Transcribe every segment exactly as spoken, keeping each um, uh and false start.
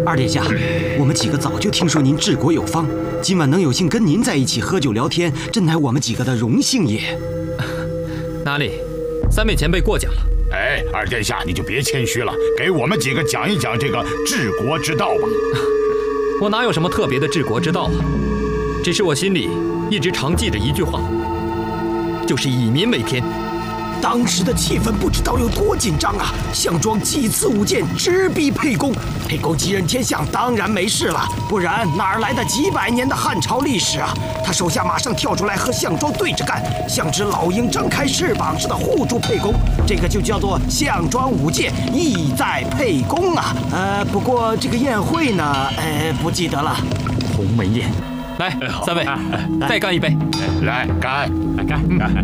二殿下，我们几个早就听说您治国有方，今晚能有幸跟您在一起喝酒聊天，真乃我们几个的荣幸也。 哪里，三位前辈过奖了。 哎，二殿下你就别谦虚了，给我们几个讲一讲这个治国之道吧。 我哪有什么特别的治国之道啊？只是我心里一直常记着一句话，就是以民为天。 当时的气氛不知道有多紧张啊！项庄几次舞剑，直逼沛公。沛公继任天下，当然没事了，不然哪儿来的几百年的汉朝历史啊？他手下马上跳出来和项庄对着干，像只老鹰张开翅膀似的护住沛公。这个就叫做项庄舞剑，意在沛公啊。呃，不过这个宴会呢，呃，不记得了。 鸿门宴，来，三位，再干一杯。 来，干， 来干干。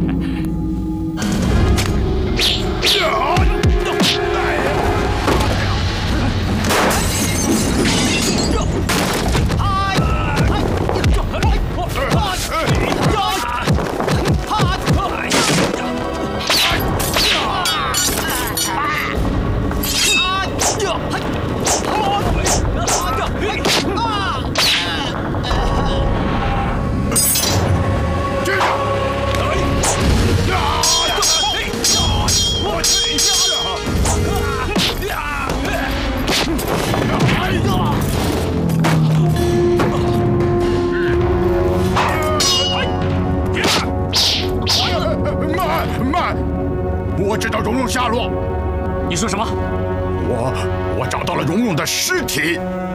我知道蓉蓉下落。 你说什么？ 我我找到了蓉蓉的尸体。